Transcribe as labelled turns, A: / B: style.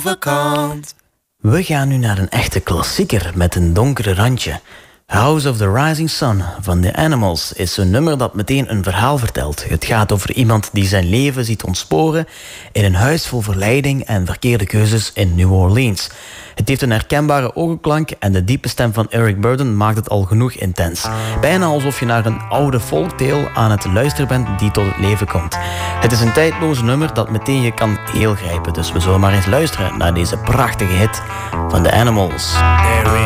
A: We gaan nu naar een echte klassieker met een donkere randje. House of the Rising Sun van The Animals is zo'n nummer dat meteen een verhaal vertelt. Het gaat over iemand die zijn leven ziet ontsporen in een huis vol verleiding en verkeerde keuzes in New Orleans. Het heeft een herkenbare orgelklank en de diepe stem van Eric Burdon maakt het al genoeg intens. Bijna alsof je naar een oude folktale aan het luisteren bent die tot het leven komt. Het is een tijdloos nummer dat meteen je kan heelgrijpen. Dus we zullen maar eens luisteren naar deze prachtige hit van The Animals.